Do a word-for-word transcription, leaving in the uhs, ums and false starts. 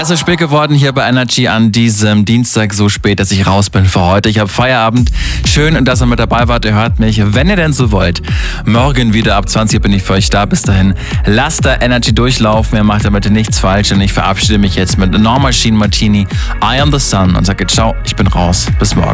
so spät geworden hier bei Energy an diesem Dienstag, so spät, dass ich raus bin für heute. Ich habe Feierabend. Schön, dass ihr mit dabei wart. Ihr hört mich, wenn ihr denn so wollt. Morgen wieder ab zwanzig Uhr bin ich für euch da. Bis dahin, lasst da Energy durchlaufen. Ihr macht damit nichts falsch. Und ich verabschiede mich jetzt mit No Machine Martini, I Am The Sun und sage ciao, ich bin raus. Bis morgen.